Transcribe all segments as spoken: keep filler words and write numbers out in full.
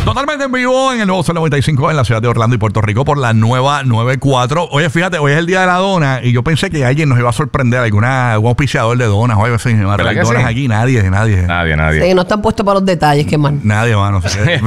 Totalmente en vivo en el nuevo Sol noventa y cinco en la ciudad de Orlando y Puerto Rico por la nueva noventa y cuatro. Oye, fíjate, hoy es el día de la dona y yo pensé que alguien nos iba a sorprender, alguna, algún auspiciador de donas. Oye, sí, me va a traer donas sí? aquí. Nadie, nadie. Nadie, nadie. Sí, no están puestos para los detalles, qué mal. Nadie, mano.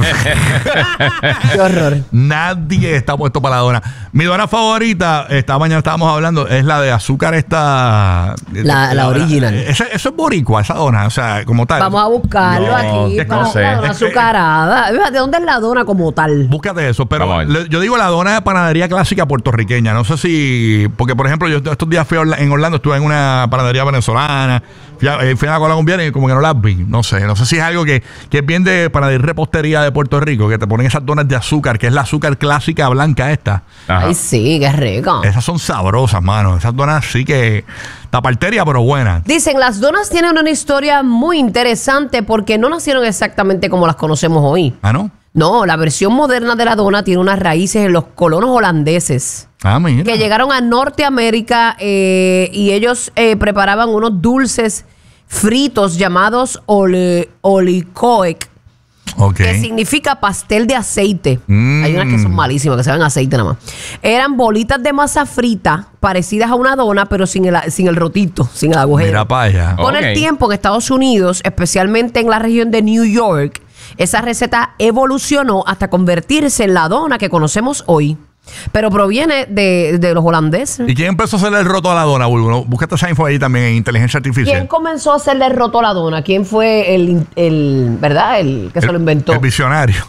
Qué horror. Nadie está puesto para la dona. Mi dona favorita, esta mañana estábamos hablando, es la de azúcar esta... La, la, la original. Eso, eso es boricua, esa dona, o sea, como tal. Vamos a buscarlo no, aquí. Para no sé. la dona azucarada. ¿De dónde es la dona como tal? Búscate eso, pero le, yo digo la dona de panadería clásica puertorriqueña. No sé si... Porque, por ejemplo, yo estos días fui a Orla, en Orlando, estuve en una panadería venezolana, fui a, fui a la colombiana y como que no las vi. No sé, no sé si es algo que, que es bien de panadería repostería de Puerto Rico, que te ponen esas donas de azúcar, que es la azúcar clásica blanca esta. Ajá. Ay, sí, qué rico. Esas son sabrosas, mano. Esas donas sí que... taparteria, pero buenas. Dicen, las donas tienen una historia muy interesante porque no nacieron exactamente como las conocemos hoy. ¿Ah, no? No, la versión moderna de la dona tiene unas raíces en los colonos holandeses. Ah, mira. Que llegaron a Norteamérica eh, y ellos eh, preparaban unos dulces fritos llamados ole, olicoek. Okay. Que significa pastel de aceite. Mm. Hay unas que son malísimas, que saben aceite nada más. Eran bolitas de masa frita parecidas a una dona, pero sin el, sin el rotito, sin el agujero. Mira para allá. Con Okay. el tiempo en Estados Unidos, especialmente en la región de New York, esa receta evolucionó hasta convertirse en la dona que conocemos hoy. Pero proviene de, de los holandeses. ¿Y quién empezó a hacerle el roto a la dona, Bulbo? Búscate esa info ahí también en inteligencia artificial. ¿Quién comenzó a hacerle roto a la dona? ¿Quién fue el, el ¿verdad? El que el, se lo inventó. El visionario.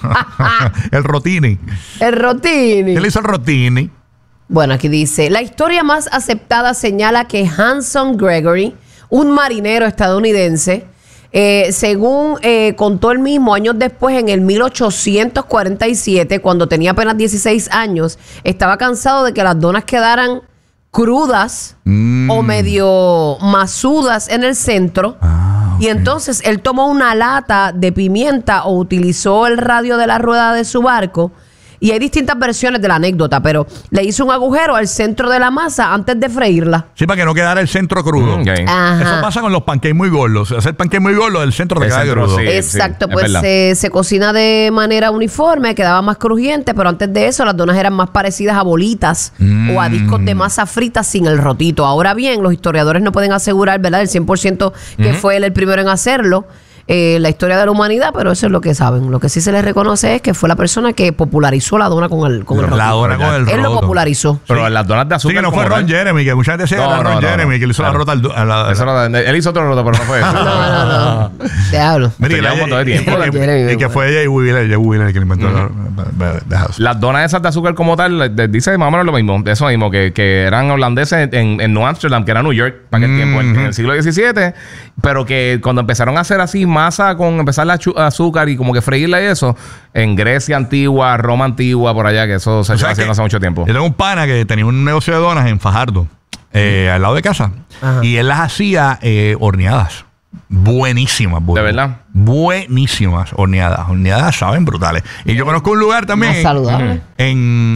El Rotini. El Rotini. ¿Qué le hizo el Rotini? Bueno, aquí dice, la historia más aceptada señala que Hanson Gregory, un marinero estadounidense, eh, según eh, contó él mismo años después, en el mil ochocientos cuarenta y siete, cuando tenía apenas dieciséis años, estaba cansado de que las donas quedaran crudas mm. o medio masudas en el centro. Ah, okay. Y entonces él tomó una lata de pimienta o utilizó el radio de la rueda de su barco. Y hay distintas versiones de la anécdota, pero le hizo un agujero al centro de la masa antes de freírla. Sí, para que no quedara el centro crudo. Okay. Eso pasa con los pancakes muy gordos. Hacer pancake muy gordo, el centro te queda crudo. Sí, Exacto, sí, pues se, se cocina de manera uniforme, quedaba más crujiente, pero antes de eso las donas eran más parecidas a bolitas mm. o a discos de masa frita sin el rotito. Ahora bien, los historiadores no pueden asegurar, ¿verdad?, el cien por ciento que mm. fue él el primero en hacerlo. Eh, la historia de la humanidad, pero eso es lo que saben. Lo que sí se les reconoce es que fue la persona que popularizó la dona con el, con el roto. La dona con el roto. Él lo popularizó. Pero sí. las donas de azúcar. Sí, que no fue Ron Jeremy, que mucha gente decía no, que era Ron no, Jeremy, no, que le hizo claro. la rota al, a la, eso no, él hizo otro roto, pero no fue eso. no, no, no, no. Te hablo. Mira, y, un montón de tiempo. y, y, y que fue Jay Wheeler, Jay Wheeler el que le inventó uh-huh. la, la, las donas esas de azúcar como tal, dice más o menos lo mismo, eso mismo, que, que eran holandeses en, en New Amsterdam, que era New York, para aquel mm-hmm. tiempo, en, en el siglo diecisiete, pero que cuando empezaron a hacer así masa con empezar la chu- azúcar y como que freírla y eso, en Grecia antigua, Roma antigua, por allá, que eso se estaba haciendo hace mucho tiempo. Yo tengo un pana que tenía un negocio de donas en Fajardo, eh, mm. al lado de casa, Ajá. y él las hacía eh, horneadas. Buenísimas, ¿de verdad? Buenísimas horneadas. Horneadas saben brutales. Y yo conozco un lugar también. Más saludable. En